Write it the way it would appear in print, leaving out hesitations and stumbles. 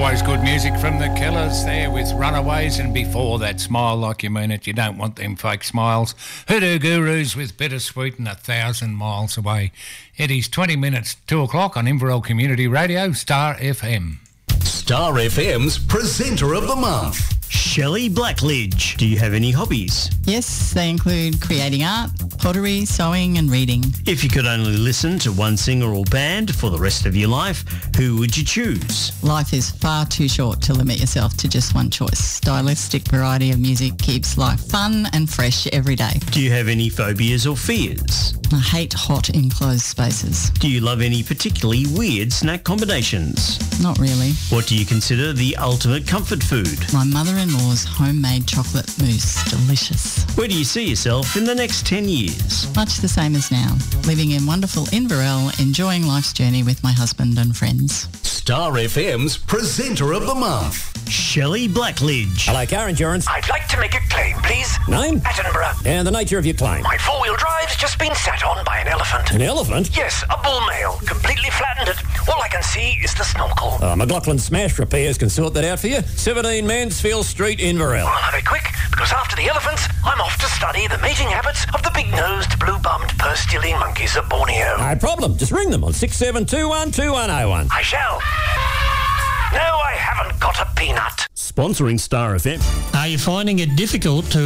Always good music from the Killers there with Runaways, and before that, Smile Like You Mean It, You Don't Want Them Fake Smiles. Hoodoo Gurus with Bittersweet and 1,000 Miles Away. It is 20 minutes, 2 o'clock on Inverell Community Radio, Star FM. Star FM's Presenter of the Month, Shelley Blackledge. Do you have any hobbies? Yes, they include creating art, pottery, sewing and reading. If you could only listen to one singer or band for the rest of your life, who would you choose? Life is far too short to limit yourself to just one choice. Stylistic variety of music keeps life fun and fresh every day. Do you have any phobias or fears? I hate hot enclosed spaces. Do you love any particularly weird snack combinations? Not really. What do you consider the ultimate comfort food? My mother-in-law's homemade chocolate mousse. Delicious. Where do you see yourself in the next 10 years? Much the same as now. Living in wonderful Inverell, enjoying life's journey with my husband and friends. Star FM's Presenter of the Month, Shelley Blackledge. Hello, car insurance. I'd like to make a claim, please. Name? Attenborough. And the nature of your claim. My four-wheel drive's just been sat on by an elephant. An elephant? Yes, a bull male. Completely flattened it. All I can see is the snorkel. McLaughlin Smash Repairs can sort that out for you. 17 Mansfield Street, Inverell. I'll have it quick, because after the elephants, I'm off to study the mating habits of the big-nosed, blue-bummed, purse-stealing monkeys of Borneo. No problem. Just ring them on 67212101. I shall. No, I haven't got a peanut. Sponsoring Star FM. Are you finding it difficult to